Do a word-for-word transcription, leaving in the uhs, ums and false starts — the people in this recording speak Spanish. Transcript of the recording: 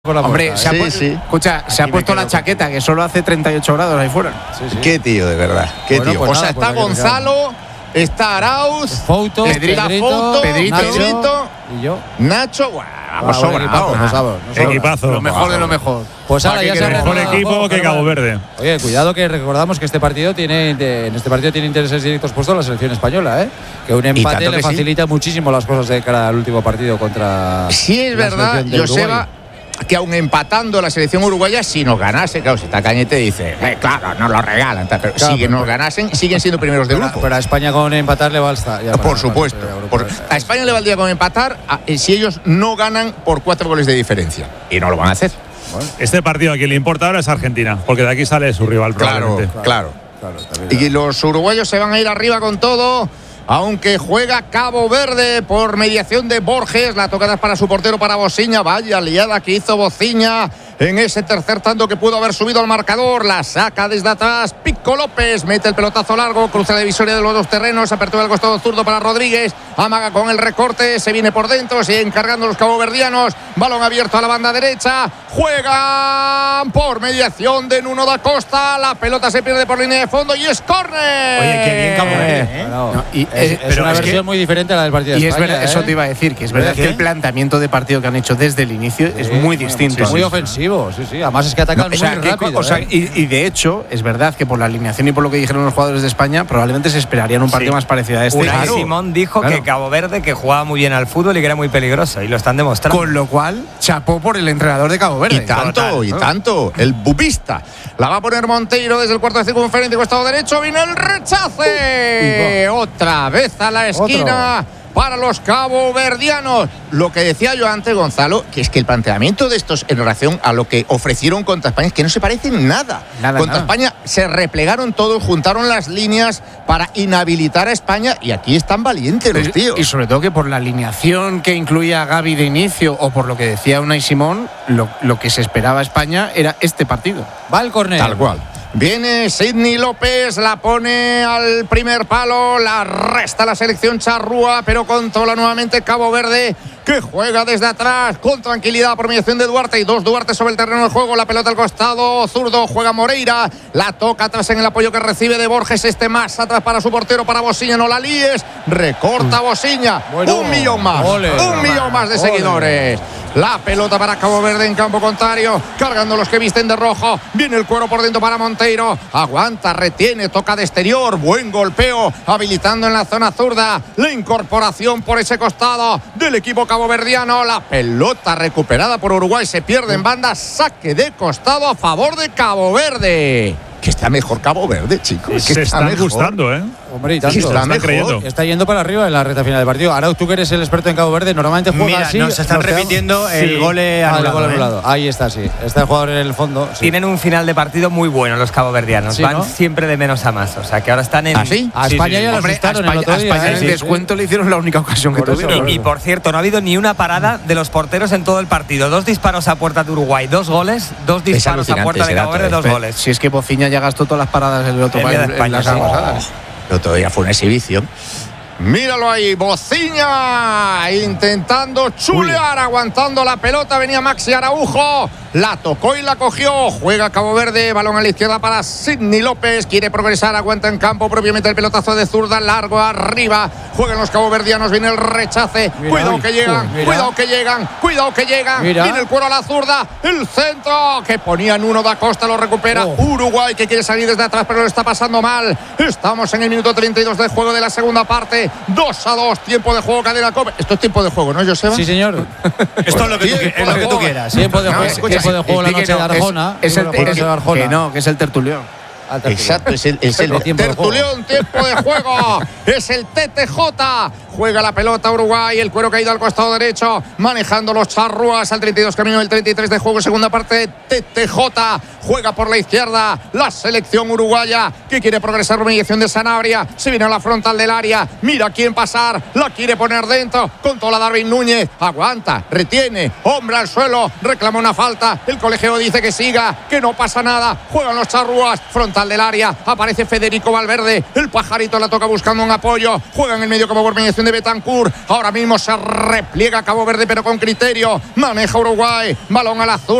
Por la Hombre, puerta, se ha, ¿eh? pu- Sí, sí. escucha, se ha Aquí puesto me la quedo chaqueta, que solo hace treinta y ocho grados ahí fuera. Sí, sí. Qué tío, de verdad. Qué Bueno, tío. pues o sea, nada, pues está aquí nos Gonzalo, está Arauz, Fouto, está Pedrito, Fouto, Pedrito, Pedrito, y yo. Nacho. Buah, vamos Ah, buen equipazo, sobrados. nos sobra, nos sobra. Equipazo. Lo mejor de lo mejor. Pues ahora ya se ha Mejor reanudado. equipo Ojo, que Germán. Cabo Verde. Oye, cuidado que recordamos que este partido tiene de- en este partido tiene intereses directos puestos la selección española, ¿eh? Que un empate tanto le que sí. facilita muchísimo las cosas de cara al último partido contra. Sí, es la verdad, selección de Joseba, Uruguay. que aun empatando la selección uruguaya, si nos ganase, claro, si está Cañete dice, eh, claro, nos lo regalan, tal, pero Claro, si pero- nos ganasen, siguen siendo primeros de Pero, grupo. pero a España con empatar le va a estar. ya Por para- supuesto. para- para- Por- para- a España le valdría con empatar a- eh, si ellos no ganan por cuatro goles de diferencia. Y no lo van a hacer. Este partido a quien le importa ahora es Argentina, porque de aquí sale su rival Claro, probablemente. claro. Claro, también. Y los uruguayos se van a ir arriba con todo. Aunque juega Cabo Verde por mediación de Borges. La tocada es para su portero, para Bociña. Vaya liada que hizo Bociña en ese tercer tanto que pudo haber subido al marcador. La saca desde atrás Pico López. Mete el pelotazo largo. Cruza la divisoria de los dos terrenos. Apertura al costado zurdo para Rodríguez. Amaga con el recorte. Se viene por dentro. Siguen cargando los caboverdianos. Balón abierto a la banda derecha. Juegan por mediación de Nuno da Costa. La pelota se pierde por línea de fondo y es córner. Oye, qué bien Cabo Verde, ¿eh? Bueno, No, y, es, eh, es pero una es que- versión muy diferente a la del partido de Y es España, verdad, ¿eh? eso te iba a decir, que es verdad ¿Qué? que el planteamiento de partido que han hecho desde el inicio es Sí, muy distinto. muy Sí, sí. ofensivo, sí, sí. Además es que atacan O muy sea, que- rápido. o sea, ¿eh? y, y de hecho, es verdad que por la alineación y por lo que dijeron los jugadores de España, probablemente se esperarían un partido Sí. más parecido a este. Unai Claro. Simón dijo Claro. que Cabo Verde que jugaba muy bien al fútbol y que era muy peligroso y lo están demostrando. Con lo cual, chapó por el entrenador de Cabo Verde. Y tanto, Total, y ¿no? tanto. El bubista. La va a poner Monteiro desde el cuarto de circunferencia, costado derecho. Viene el rechace. Otra vez a la esquina. Para los caboverdianos. Lo que decía yo antes, Gonzalo, que es que el planteamiento de estos en relación a lo que ofrecieron contra España es que no se parecen nada. Nada, contra nada. España se replegaron todos, juntaron las líneas para inhabilitar a España y aquí están valientes los tíos. Y sobre todo que por la alineación que incluía a Gavi de inicio o por lo que decía Unai Simón, lo, lo que se esperaba a España era este partido. Va el córner. Tal cual. Viene Sidney López, la pone al primer palo, la resta la selección charrúa, pero controla nuevamente Cabo Verde, que juega desde atrás con tranquilidad por mediación de Duarte y dos Duarte sobre el terreno de juego, la pelota al costado, zurdo, juega Moreira, la toca atrás en el apoyo que recibe de Borges, este más atrás para su portero, para Bociña, no la líes, recorta Bociña, Bueno. un millón más, Ole. un millón más de Ole. seguidores. La pelota para Cabo Verde en campo contrario, cargando los que visten de rojo. Viene el cuero por dentro para Monteiro. Aguanta, retiene, toca de exterior. Buen golpeo, habilitando en la zona zurda. La incorporación por ese costado del equipo caboverdiano. La pelota recuperada por Uruguay se pierde en banda. Saque de costado a favor de Cabo Verde. Que está mejor Cabo Verde, chicos. Que Se está están mejor. gustando, ¿eh? Hombre, y Que tanto. está están mejor. creyendo. Está yendo para arriba en la recta final del partido. Ahora tú que eres el experto en Cabo Verde, normalmente juega Mira, así. nos están nos quedamos- repitiendo Sí. el gol Ah, el anulado. gol ¿eh? anulado. Ahí está, sí. Está el jugador en el fondo. sí. Tienen un final de partido muy bueno los caboverdianos. Sí, Van ¿no? siempre de menos a más. O sea que ahora están en. ¿Ah, sí? A Sí, España sí, ya sí. le Hombre, a asustaron España, el otro a día. España ¿eh? en Sí, el sí. descuento le hicieron la única ocasión que Por eso, tuvieron. Y, y por cierto, no ha habido ni una parada de los porteros en todo el partido. Dos disparos a puerta de Uruguay, dos goles, dos disparos a alucinante puerta de ese Cabo dato, Verde, eh. dos Pero goles. Si es que Bociña ya gastó todas las paradas en el otro El día país, de en España, las sí. pasadas. Pero todavía fue una exhibición. Míralo ahí, Bociña intentando chulear, aguantando la pelota, venía Maxi Araujo, la tocó y la cogió, juega Cabo Verde, balón a la izquierda para Sidney López, quiere progresar, aguanta en campo, propiamente el pelotazo de zurda, largo arriba, juegan los caboverdianos, viene el rechace, Mira, cuidado uy, que llegan, uy, mira. cuidado que llegan, cuidado que llegan, Mira. viene el cuero a la zurda, el centro que ponía Nuno da Costa, lo recupera Oh. Uruguay que quiere salir desde atrás pero lo está pasando mal, estamos en el minuto treinta y dos de juego de la segunda parte, dos a dos, tiempo de juego, cadena Cope. Esto es tiempo de juego, ¿no, Joseba? Sí, señor. Esto es lo que tú, Tiempo es lo de que tú juego. quieras. Tiempo de No, juego, escucha, tiempo de juego la Di que noche de no, es- Arjona. Es, el, Tiempo de es- juego de Arjona. que no, que es el tertulión. Al tertulión. Exacto, es el, es el De tiempo de juego. tertulión, tiempo de juego. Es el T T J. Juega la pelota Uruguay, el cuero caído al costado derecho, manejando los charrúas al treinta y dos, camino del treinta y tres de juego, segunda parte, T T J. juega por la izquierda la selección uruguaya que quiere progresar por mediación de Sanabria. Se viene a la frontal del área, mira quién pasar, la quiere poner dentro, controla Darwin Núñez, aguanta, retiene, hombre al suelo, reclama una falta, el colegio dice que siga, que no pasa nada, juegan los charrúas, frontal del área, aparece Federico Valverde, el pajarito la toca buscando un apoyo, juega en el medio como por mediación de Betancur, ahora mismo se repliega Cabo Verde pero con criterio, maneja Uruguay, balón al azul.